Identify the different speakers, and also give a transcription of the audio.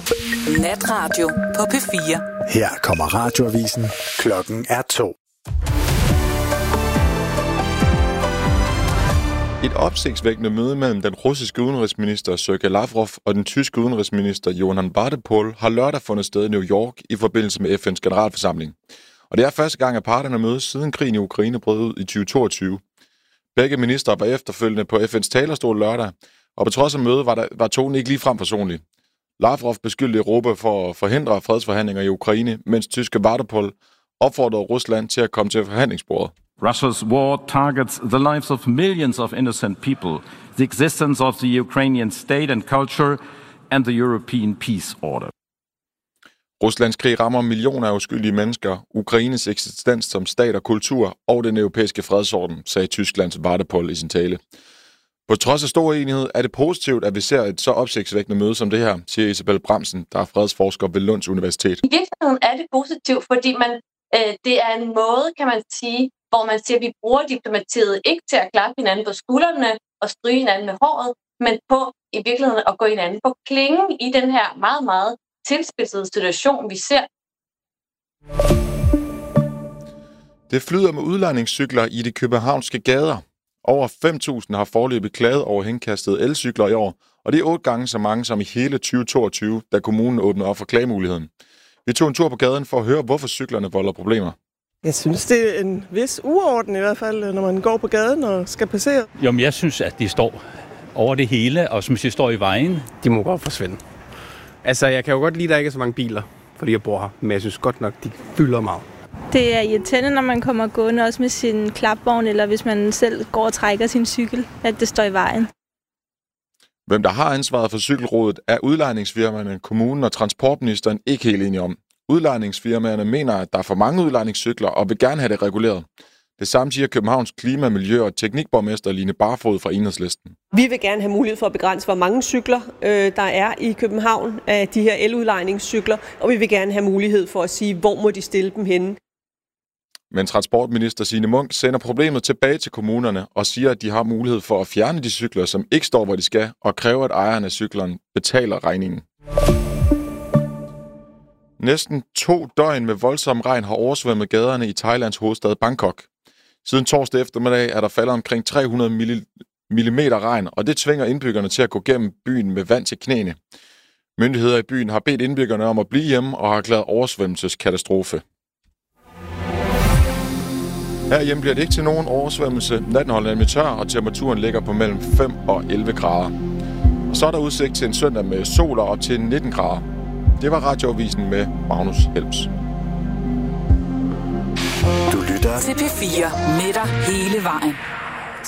Speaker 1: Natradio på P4.
Speaker 2: Her kommer radioavisen. Klokken er 2.
Speaker 3: Et opsigtsvækkende møde mellem den russiske udenrigsminister Sergej Lavrov og den tyske udenrigsminister Johann Wadephol har lørdag fundet sted i New York i forbindelse med FN's generalforsamling. Og det er første gang, at parterne mødes siden krigen i Ukraine brød ud i 2022. Begge ministre var efterfølgende på FN's talerstol lørdag, og på trods af mødet var tonen ikke ligefrem forsonlig. Lavrov beskyldte Europa for at forhindre fredsforhandlinger i Ukraine, mens tyske Wadephol opfordrede Rusland til at komme til forhandlingsbordet.
Speaker 4: Russia's war targets the lives of millions of innocent people, the existence of the Ukrainian state and culture, and the European peace order.
Speaker 3: Ruslands krig rammer millioner af uskyldige mennesker, Ukraines eksistens som stat og kultur og den europæiske fredsorden, sagde Tysklands Wadephol i sin tale. På trods af stor enighed er det positivt, at vi ser et så opsigtsvækkende møde som det her, siger Isabel Bramsen, der er fredsforsker ved Lunds Universitet.
Speaker 5: I virkeligheden er det positivt, fordi det er en måde, kan man sige, hvor man siger, at vi bruger diplomatiet ikke til at klappe hinanden på skuldrene og stryge hinanden med håret, men på i virkeligheden at gå hinanden på klingen i den her meget, meget tilspidsede situation, vi ser.
Speaker 3: Det flyder med udlejningscykler i de københavnske gader. Over 5.000 har foreløbig klaget over henkastede elcykler i år, og det er 8 gange så mange som i hele 2022, da kommunen åbnede op for klagemuligheden. Vi tog en tur på gaden for at høre, hvorfor cyklerne volder problemer.
Speaker 6: Jeg synes, det er en vis uorden i hvert fald, når man går på gaden og skal passere.
Speaker 7: Jo, men jeg synes, at de står over det hele, og som de står i vejen.
Speaker 8: De må godt forsvinde. Altså, jeg kan jo godt lide, at der ikke er så mange biler, fordi jeg bor her, men jeg synes godt nok, de fylder meget.
Speaker 9: Det er irriterende, når man kommer gående også med sin klapvogn, eller hvis man selv går og trækker sin cykel, at det står i vejen.
Speaker 3: Hvem der har ansvaret for cykelrådet, er udlejningsfirmaerne, kommunen og transportministeren ikke helt enige om. Udlejningsfirmaerne mener, at der er for mange udlejningscykler og vil gerne have det reguleret. Det samme siger Københavns klima-, miljø- og teknikborgmester Line Barfod fra Enhedslisten.
Speaker 10: Vi vil gerne have mulighed for at begrænse, hvor mange cykler der er i København af de her eludlejningscykler, og vi vil gerne have mulighed for at sige, hvor må de stille dem henne.
Speaker 3: Men transportminister Signe Munk sender problemet tilbage til kommunerne og siger, at de har mulighed for at fjerne de cykler, som ikke står, hvor de skal, og kræver, at ejerne af cyklerne betaler regningen. Næsten 2 døgn med voldsom regn har oversvømmet gaderne i Thailands hovedstad Bangkok. Siden torsdag eftermiddag er der faldet omkring 300 millimeter regn, og det tvinger indbyggerne til at gå gennem byen med vand til knæene. Myndigheder i byen har bedt indbyggerne om at blive hjemme og har erklæret oversvømmelseskatastrofe. Herhjemme bliver det ikke til nogen oversvømmelse. Natten holder nemlig tør, og temperaturen ligger på mellem 5 og 11 grader. Og så er der udsigt til en søndag med sol og op til 19 grader. Det var radioavisen med Magnus Helms.
Speaker 2: Du lytter
Speaker 1: til P4 med dig hele vejen.